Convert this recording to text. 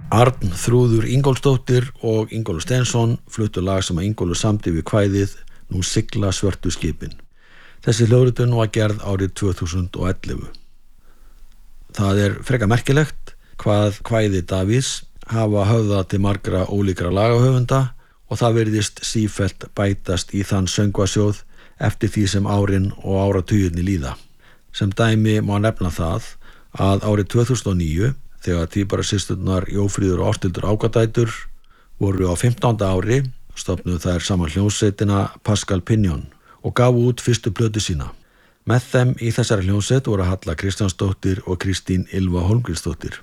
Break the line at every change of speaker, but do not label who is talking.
Arnþrúður Ingólfsdóttir og Ingólfur Steinsson fluttu lag sem að Ingólfur samdi við kvæðið Nú sigla svörtu skipin. Þessi hljóðritun var gerð árið 2011. Það frekar merkilegt hvað kvæði Davíðs hafa höfðað til margra ólíkra lagahöfunda og það virðist sífellt bætast í þann söngvasjóð eftir því sem árin og áratugirnir líða. Sem dæmi má nefna það að árið 2009 þegar tvíburasysturnar Jófríður og Ásthildur Ágadætur voru á 15. ári stofnuðu þær saman hljómsveitina Pascal Pinion og gafu út fyrstu plötu sína. Með þeim í þessari hljómsveit voru Halla Kristjánsdóttir og Kristín Ylva Hólmgrímsdóttir.